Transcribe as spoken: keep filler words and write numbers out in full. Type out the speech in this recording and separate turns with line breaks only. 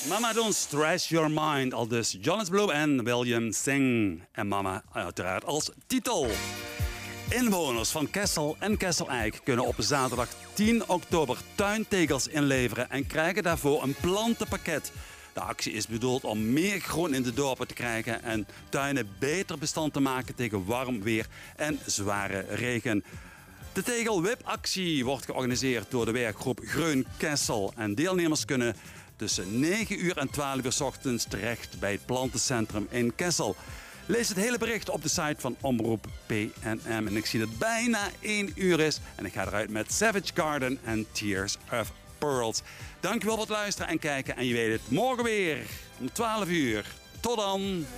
Mama Don't Stress Your Mind, al dus Jonas Blue en William Singh. En Mama uiteraard als titel. Inwoners van Kessel en Kessel-Eik kunnen op zaterdag tien oktober tuintegels inleveren en krijgen daarvoor een plantenpakket. De actie is bedoeld om meer groen in de dorpen te krijgen en tuinen beter bestand te maken tegen warm weer en zware regen. De tegelwipactie wordt georganiseerd door de werkgroep Groen Kessel en deelnemers kunnen tussen negen uur en twaalf uur 's ochtends terecht bij het plantencentrum in Kessel. Lees het hele bericht op de site van Omroep P N M. En ik zie dat het bijna één uur is en ik ga eruit met Savage Garden en Tears of Pearls. Dankjewel voor het luisteren en kijken en je weet het, morgen weer om twaalf uur. Tot dan!